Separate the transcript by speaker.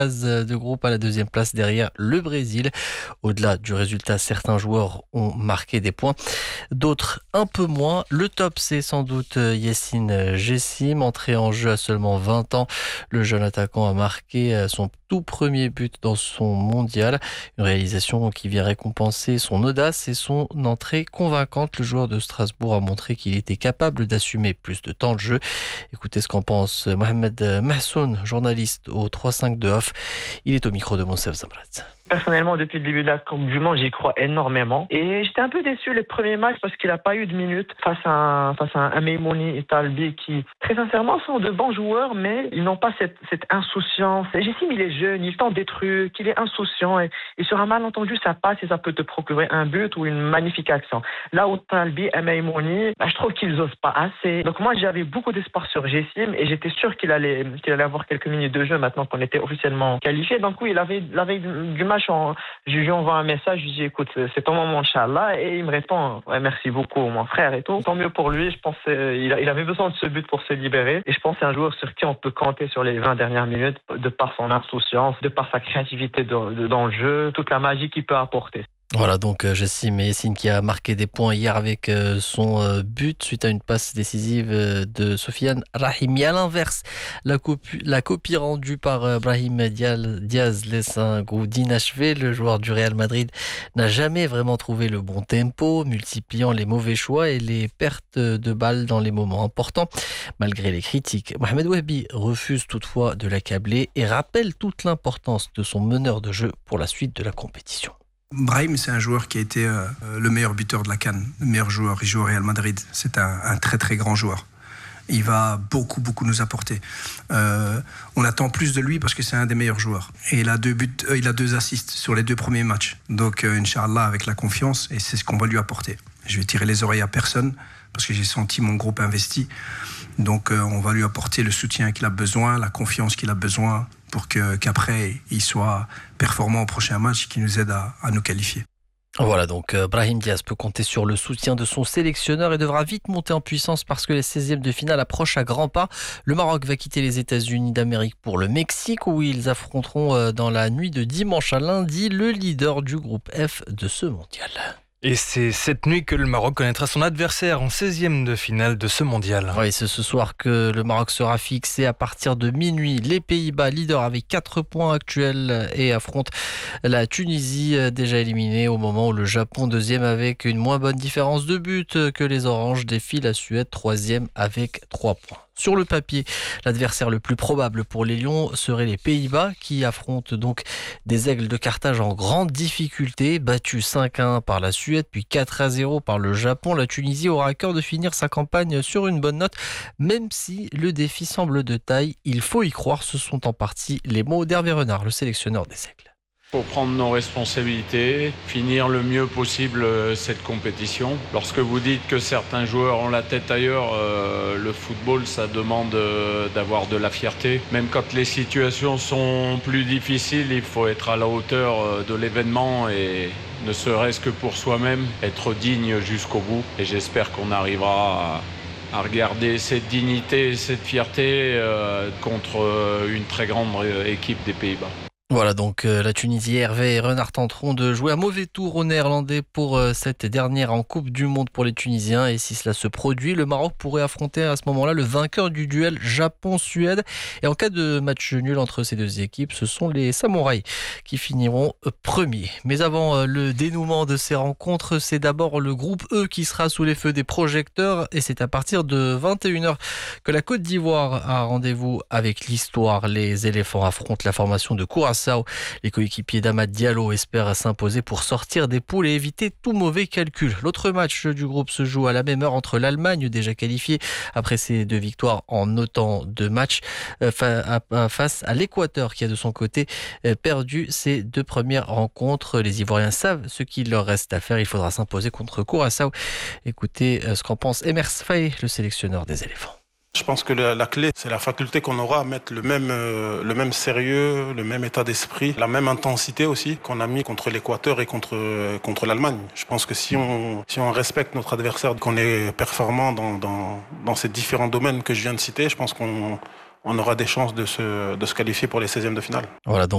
Speaker 1: de groupe à la deuxième place derrière le Brésil. Au-delà du résultat, certains joueurs ont marqué des points, d'autres un peu moins. Le top, c'est sans doute Yacine Jessim, entré en jeu à seulement 20 ans. Le jeune attaquant a marqué son tout premier but dans son mondial. Une réalisation qui vient récompenser son audace et son entrée convaincante. Le joueur de Strasbourg a montré qu'il était capable d'assumer plus de temps de jeu. Écoutez ce qu'en pense Mohamed Mahsoun, journaliste au 3-5 de Off. Il est au micro de Moussef Zamrat.
Speaker 2: Personnellement, depuis le début de la Coupe du Monde, j'y crois énormément. Et j'étais un peu déçu les premiers matchs parce qu'il n'a pas eu de minutes face à un Meimouni et Talbi qui, très sincèrement, sont de bons joueurs, mais ils n'ont pas cette insouciance. J'estime qu'il est jeune, il tente des trucs, il est insouciant et sur un malentendu, ça passe et ça peut te procurer un but ou une magnifique action. Là où Talbi et Meimouni, je trouve qu'ils n'osent pas assez. Donc moi, j'avais beaucoup d'espoir sur Jessim et j'étais sûr qu'il allait avoir quelques minutes de jeu maintenant qu'on était officiellement qualifié. Donc oui, il avait du match. Je lui envoie un message, je lui dis écoute, c'est ton moment, Inch'Allah, et il me répond ouais, merci beaucoup mon frère et tout. Tant mieux pour lui, je pense il avait besoin de ce but pour se libérer et je pense que c'est un joueur sur qui on peut compter sur les 20 dernières minutes de par son insouciance, de par sa créativité dans le jeu, toute la magie qu'il peut apporter.
Speaker 1: Voilà donc Jessim Yacine qui a marqué des points hier avec son but suite à une passe décisive de Sofiane Rahimi. À l'inverse, la copie rendue par Brahim Diaz laisse un goût d'inachevé. Le joueur du Real Madrid n'a jamais vraiment trouvé le bon tempo, multipliant les mauvais choix et les pertes de balles dans les moments importants. Malgré les critiques, Mohamed Wahbi refuse toutefois de l'accabler et rappelle toute l'importance de son meneur de jeu pour la suite de la compétition.
Speaker 3: Brahim, c'est un joueur qui a été le meilleur buteur de la CAN, le meilleur joueur. Il joue au Real Madrid. C'est un très très grand joueur. Il va beaucoup nous apporter. On attend plus de lui parce que c'est un des meilleurs joueurs. Et il a 2 buts, il a 2 assists sur les 2 premiers matchs. Donc, Inch'Allah, avec la confiance, et c'est ce qu'on va lui apporter. Je vais tirer les oreilles à personne parce que j'ai senti mon groupe investi. Donc, on va lui apporter le soutien qu'il a besoin, la confiance qu'il a besoin pour qu'après, il soit performant au prochain match et qu'il nous aide à nous qualifier.
Speaker 1: Voilà, donc Brahim Diaz peut compter sur le soutien de son sélectionneur et devra vite monter en puissance parce que les 16e de finale approchent à grands pas. Le Maroc va quitter les États-Unis d'Amérique pour le Mexique où ils affronteront dans la nuit de dimanche à lundi le leader du groupe F de ce mondial.
Speaker 4: Et c'est cette nuit que le Maroc connaîtra son adversaire en 16e de finale de ce mondial.
Speaker 1: Oui, c'est ce soir que le Maroc sera fixé à partir de minuit. Les Pays-Bas, leader avec 4 points actuels, et affrontent la Tunisie, déjà éliminée au moment où le Japon, deuxième avec une moins bonne différence de but que les Oranges, défie la Suède, troisième avec 3 points. Sur le papier, l'adversaire le plus probable pour les Lions serait les Pays-Bas qui affrontent donc des Aigles de Carthage en grande difficulté, battus 5-1 par la Suède puis 4-0 par le Japon. La Tunisie aura à cœur de finir sa campagne sur une bonne note, même si le défi semble de taille. Il faut y croire, ce sont en partie les mots d'Hervé Renard, le sélectionneur des Aigles.
Speaker 5: Il faut prendre nos responsabilités, finir le mieux possible cette compétition. Lorsque vous dites que certains joueurs ont la tête ailleurs, le football, ça demande d'avoir de la fierté. Même quand les situations sont plus difficiles, il faut être à la hauteur de l'événement et ne serait-ce que pour soi-même, être digne jusqu'au bout. Et j'espère qu'on arrivera à regarder cette dignité et cette fierté contre une très grande équipe des Pays-Bas.
Speaker 1: Voilà donc la Tunisie, Hervé et Renard tenteront de jouer un mauvais tour aux Néerlandais pour cette dernière en Coupe du Monde pour les Tunisiens. Et si cela se produit, le Maroc pourrait affronter à ce moment-là le vainqueur du duel Japon-Suède. Et en cas de match nul entre ces deux équipes, ce sont les Samouraïs qui finiront premiers. Mais avant le dénouement de ces rencontres, c'est d'abord le groupe E qui sera sous les feux des projecteurs. Et c'est à partir de 21h que la Côte d'Ivoire a rendez-vous avec l'histoire. Les éléphants affrontent la formation de Curaçao. Les coéquipiers d'Amad Diallo espèrent s'imposer pour sortir des poules et éviter tout mauvais calcul. L'autre match du groupe se joue à la même heure entre l'Allemagne, déjà qualifiée après ses 2 victoires en autant de matchs, face à l'Équateur qui a de son côté perdu ses 2 premières rencontres. Les Ivoiriens savent ce qu'il leur reste à faire. Il faudra s'imposer contre Curaçao. Écoutez ce qu'en pense Emers Faye, le sélectionneur des éléphants.
Speaker 6: Je pense que la clé, c'est la faculté qu'on aura à mettre le même sérieux, le même état d'esprit, la même intensité aussi qu'on a mis contre l'Équateur et contre l'Allemagne. Je pense que si on respecte notre adversaire, qu'on est performant dans ces différents domaines que je viens de citer, je pense qu'on aura des chances de se qualifier pour les 16e de finale.
Speaker 1: Voilà donc.